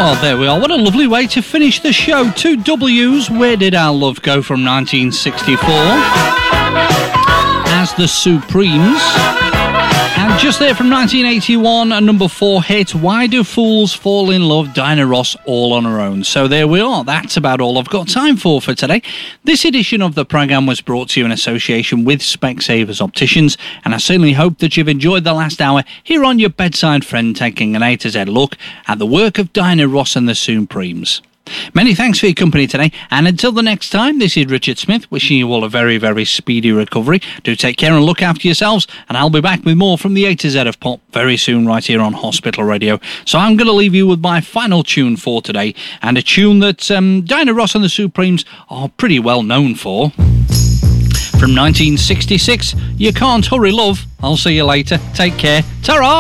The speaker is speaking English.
Oh, there we are. What a lovely way to finish the show. 2 W's. Where Did Our Love Go from 1964 as the Supremes. And just there from 1981, a number 4 hit, Why Do Fools Fall in Love, Diana Ross, all on her own. So there we are. That's about all I've got time for today. This edition of the programme was brought to you in association with Specsavers Opticians, and I certainly hope that you've enjoyed the last hour here on your bedside friend, taking an A to Z look at the work of Diana Ross and the Supremes. Many thanks for your company today, and until the next time, this is Richard Smith wishing you all a very, very speedy recovery. Do take care and look after yourselves, and I'll be back with more from the A to Z of pop very soon right here on Hospital Radio. So I'm going to leave you with my final tune for today, and a tune that Diana Ross and the Supremes are pretty well known for. From 1966, You Can't Hurry Love. I'll see you later. Take care. Ta-ra!